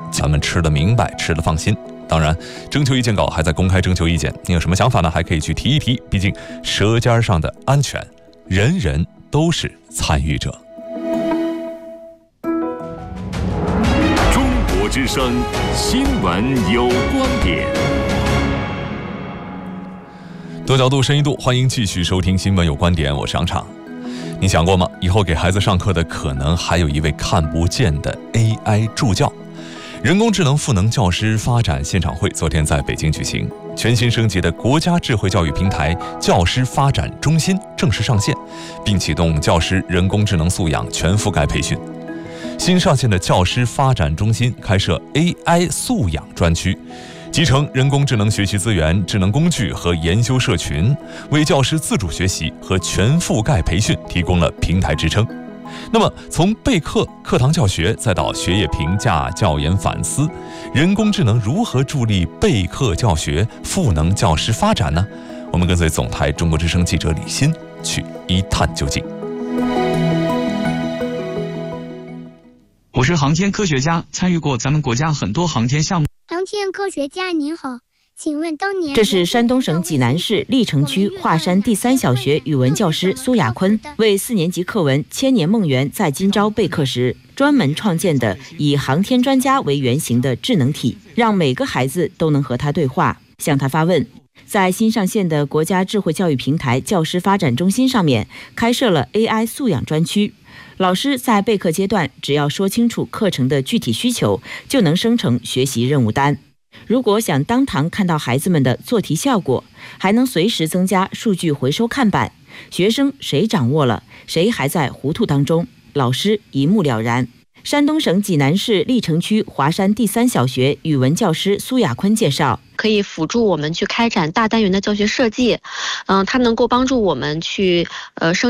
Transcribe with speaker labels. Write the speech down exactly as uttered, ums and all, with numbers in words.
Speaker 1: 咱们吃得明白，吃得放心。当然，征求意见稿还在公开征求意见，你有什么想法呢？还可以去提一提。毕竟，舌尖上的安全，人人都是参与者。
Speaker 2: 中国之声新闻有观点，
Speaker 1: 多角度、深一度，欢迎继续收听新闻有观点，我是杨畅。你想过吗？以后给孩子上课的可能还有一位看不见的 A I 助教。人工智能赋能教师发展现场会昨天在北京举行，全新升级的国家智慧教育平台教师发展中心正式上线，并启动教师人工智能素养全覆盖培训。新上线的教师发展中心开设 A I 素养专区，集成人工智能学习资源、智能工具和研修社群，为教师自主学习和全覆盖培训提供了平台支撑。那么，从备课、课堂教学，再到学业评价、教研反思，人工智能如何助力备课教学、赋能教师发展呢？我们跟随总台中国之声记者李欣去一探究竟。
Speaker 3: 我是航天科学家，参与过咱们国家很多航天项目。
Speaker 4: 航天科学家您好，请问当年
Speaker 5: 这是山东省济南市历城区华山第三小学语文教师苏亚坤为四年级课文《千年梦圆在今朝》备课时专门创建的以航天专家为原型的智能体，让每个孩子都能和他对话，向他发问。在新上线的国家智慧教育平台教师发展中心上面开设了 A I 素养专区，老师在备课阶段只要说清楚课程的具体需求，就能生成学习任务单。如果想当堂看到孩子们的做题效果，还能随时增加数据回收看板，学生谁掌握了，谁还在糊涂当中，老师一目了然。山东省济南市历城区华山第三小学语文教师苏亚坤介绍，
Speaker 6: 可以辅助我们去开展大单元的教学设计，嗯、呃，它能够帮助我们去呃生